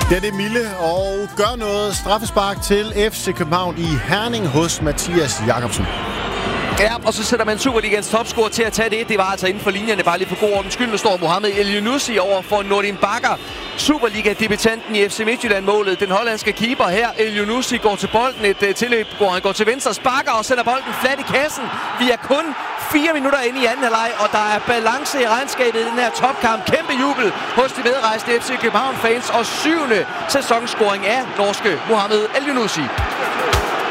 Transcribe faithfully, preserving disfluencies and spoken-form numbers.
Ja, det er Mille, og gør noget straffespark til F C København i Herning hos Mathias Jakobsen. Ja, og så sætter man Superligans topscorer til at tage det. Det var altså inden for linjerne, bare lige for god ordens skyld. Der står Mohamed El-Younousi over for Nordin Bakker. Superliga-debutanten i F C Midtjylland-målet. Den hollandske keeper her, El-Younousi, går til bolden. Et uh, tilløb, hvor han går til venstre, sparker og sætter bolden flat i kassen. Vi er kun fire minutter inde i anden halvleg, og der er balance i regnskabet i den her topkamp. Kæmpe jubel hos de medrejste F C København-fans, og syvende sæsonscoring af norske Mohamed El-Younousi.